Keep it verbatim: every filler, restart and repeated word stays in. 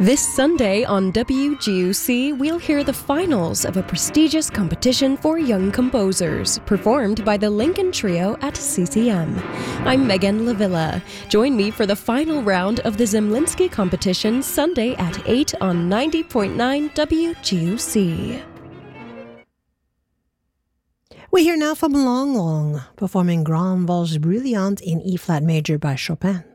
This Sunday on W G U C, we'll hear the finals of a prestigious competition for young composers, performed by the Lincoln Trio at C C M. I'm Megan Lavilla. Join me for the final round of the Zemlinsky competition Sunday at eight on ninety point nine W G U C. We hear now from Long Long, performing Grande Valse Bruyante in E-flat major by Chopin.